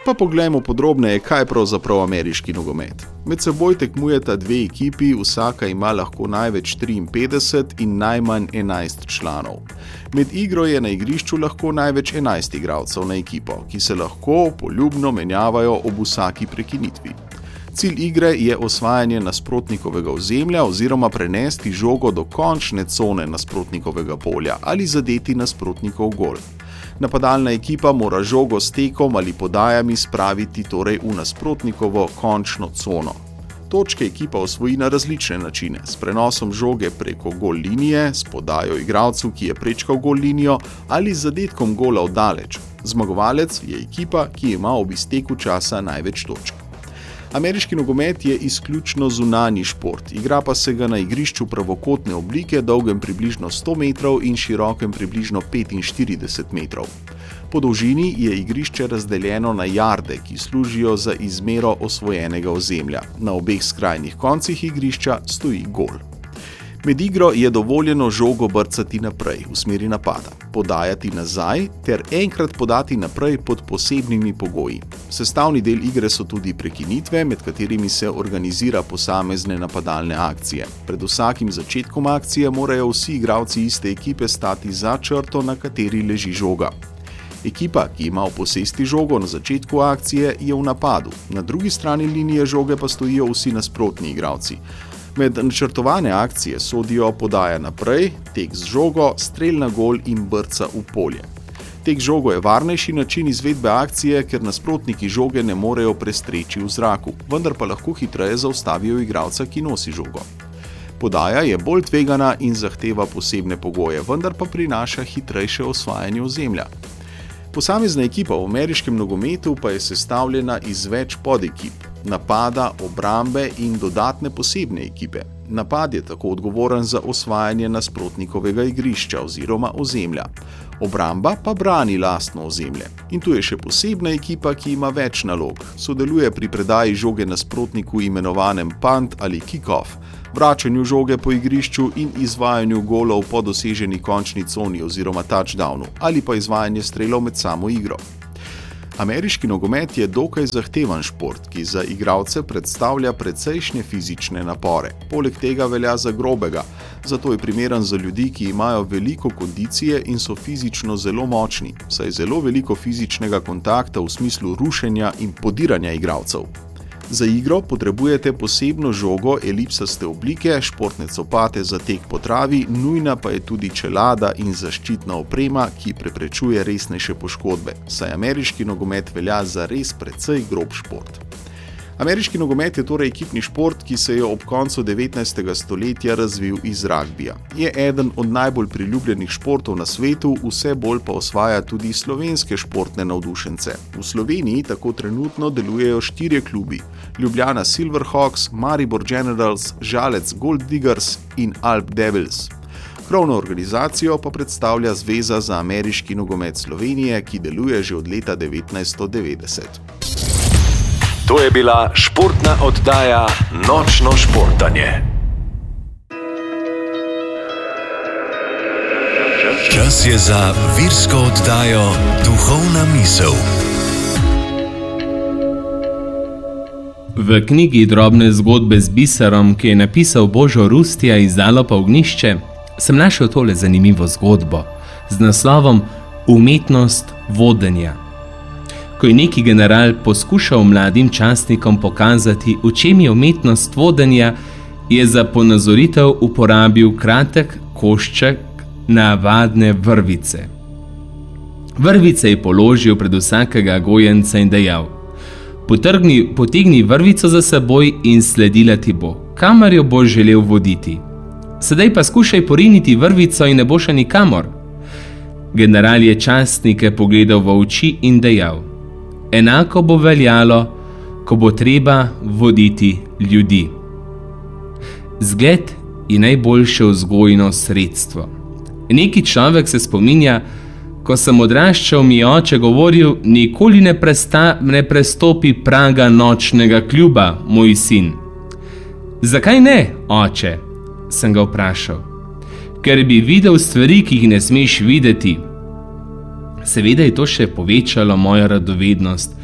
Pa poglejmo podrobneje, kaj je pravzaprav ameriški nogomet. Med seboj tekmujeta dve ekipi, vsaka ima lahko največ 53 in najmanj 11 članov. Med igro je na igrišču lahko največ 11 igralcev na ekipo, ki se lahko poljubno menjavajo ob vsaki prekinitvi. Cilj igre je osvajanje nasprotnikovega ozemlja oziroma prenesti žogo do končne cone nasprotnikovega polja ali zadeti nasprotnikov gol. Napadalna ekipa mora žogo s tekom ali podajami spraviti torej v nasprotnikovo končno cono. Točke ekipa osvoji na različne načine, s prenosom žoge preko gol linije, s podajo igralcu, ki je prečkal gol linijo, ali z zadetkom gola od daleč. Zmagovalec je ekipa, ki ima ob izteku časa največ točk. Ameriški nogomet je izključno zunanji šport, igra pa se ga na igrišču pravokotne oblike, dolgem približno 100 metrov in širokem približno 45 metrov. Po dolžini je igrišče razdeljeno na jarde, ki služijo za izmero osvojenega ozemlja. Na obeh skrajnih koncih igrišča stoji gol. Med igro je dovoljeno žogo brcati naprej, v smeri napada, podajati nazaj ter enkrat podati naprej pod posebnimi pogoji. Sestavni del igre so tudi prekinitve, med katerimi se organizira posamezne napadalne akcije. Pred vsakim začetkom akcije morajo vsi igralci iste ekipe stati za črto, na kateri leži žoga. Ekipa, ki ima v posesti žogo na začetku akcije, je v napadu. Na drugi strani linije žoge pa stojijo vsi nasprotni igralci. Med načrtovane akcije sodijo podaja naprej, tek z žogo, strel na gol in brca v polje. Tek žogo je varnejši način izvedbe akcije, ker nasprotniki žoge ne morejo prestreči v zraku, vendar pa lahko hitreje zaustavijo igralca, ki nosi žogo. Podaja je bolj tvegana in zahteva posebne pogoje, vendar pa prinaša hitrejše osvajanje ozemlja. Posamezna ekipa v ameriškem nogometu pa je sestavljena iz več podekip, napada, obrambe in dodatne posebne ekipe. Napad je tako odgovoren za osvajanje nasprotnikovega igrišča oziroma ozemlja. Obramba pa brani lastno ozemlje. In tu je še posebna ekipa, ki ima več nalog. Sodeluje pri predaji žoge nasprotniku imenovanem punt ali kick-off, vračanju žoge po igrišču in izvajanju golov po doseženi končni coni oziroma touchdownu ali pa izvajanje strelov med samo igro. Ameriški nogomet je dokaj zahteven šport, ki za igralce predstavlja precejšnje fizične napore. Poleg tega velja za grobega, zato je primeren za ljudi, ki imajo veliko kondicije in so fizično zelo močni, saj zelo veliko fizičnega kontakta v smislu rušenja in podiranja igralcev. Za igro potrebujete posebno žogo elipsaste oblike, športne copate za tek po travi, nujna pa je tudi čelada in zaščitna oprema, ki preprečuje resnejše poškodbe, saj ameriški nogomet velja za res precej grob šport. Ameriški nogomet je torej ekipni šport, ki se je ob koncu 19. stoletja razvil iz ragbija. Je eden od najbolj priljubljenih športov na svetu, vse bolj pa osvaja tudi slovenske športne navdušence. V Sloveniji tako trenutno delujejo 4 klubi: Ljubljana Silverhawks, Maribor Generals, Žalec Gold Diggers in Alp Devils. Krovno organizacijo pa predstavlja Zveza za ameriški nogomet Slovenije, ki deluje že od leta 1990. To je bila športna oddaja Nočno športanje. Čas je za virsko oddajo Duhovna misel. V knjigi Drobne zgodbe z biserom, ki je napisal Božo Rustija iz Zalopa Ognjišče, sem našel tole zanimivo zgodbo z naslovom Umetnost vodenja. Ko je neki general poskušal mladim častnikom pokazati, v čem je umetnost vodenja, je za ponazoritev uporabil kratek košček navadne vrvice. Vrvice je položil pred vsakega gojenca in dejal: potegni vrvico za seboj in sledila ti bo, kamor jo boš želel voditi. Sedaj pa skušaj poriniti vrvico in ne bo še nikamor. General je častnike pogledal v oči in dejal: enako bo veljalo, ko bo treba voditi ljudi. Zgled je najboljše vzgojno sredstvo. Neki človek se spominja: ko sem odraščal, mi je oče govoril, nikoli ne prestopi praga nočnega kluba, moj sin. Zakaj ne, oče? Sem ga vprašal. Ker bi videl stvari, ki jih ne smeš videti. Seveda je to še povečalo mojo radovednost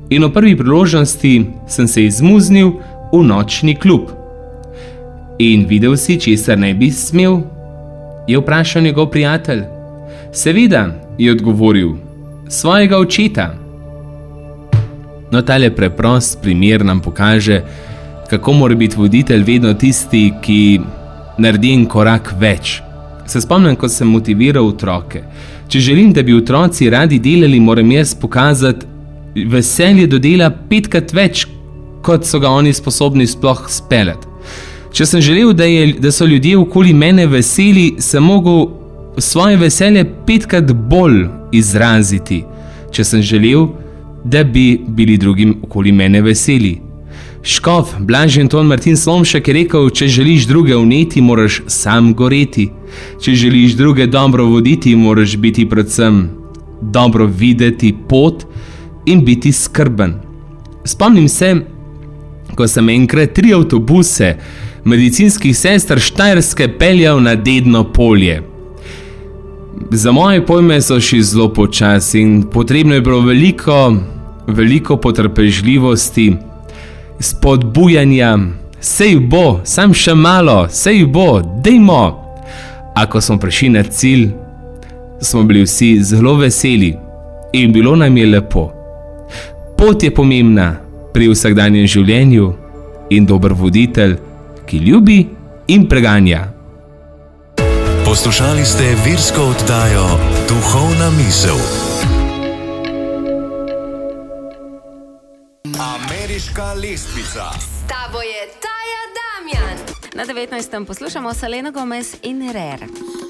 in o prvi priložnosti sem se izmuznil v nočni klub. In videl si, česar ne bi smel? Je vprašal njegov prijatelj. Seveda, je odgovoril, svojega očeta. No, tale preprost primer nam pokaže, kako mora biti voditelj vedno tisti, ki naredi en korak več. Se spomnim, ko sem motiviral otroke. Če želim, da bi otroci radi delali, moram jaz pokazati veselje do dela 5krat več, kot so ga oni sposobni sploh speljati. Če sem želel, da so ljudje okoli mene veseli, sem mogel svoje veselje 5krat bolj izraziti. Če sem želel, da bi bili drugim okoli mene veseli. Škof Blažji Anton Martin Slomšek je rekel, če želiš druge vneti, moraš sam goreti. Če želiš druge dobro voditi, moraš biti predvsem dobro videti pot in biti skrben. Spomnim se, ko sem enkrat 3 avtobuse medicinskih sester Štajerske peljal na Dedno Polje. Za moje pojme so šli zelo počasi in potrebno je bilo veliko potrpežljivosti, spodbujanja, sej bo, sam še malo, sej bo, dejmo. A ko smo prišli na cilj, smo bili vsi zelo veseli in bilo nam je lepo. Pot je pomembna pri vsakdanjem življenju in dober voditelj, ki ljubi in preganja. Poslušali ste virsko oddajo Duhovna misel. Ameriška lestvica. S tabo je Taja Damjan. Na 19. poslušamo Seleno Gomez in Rare.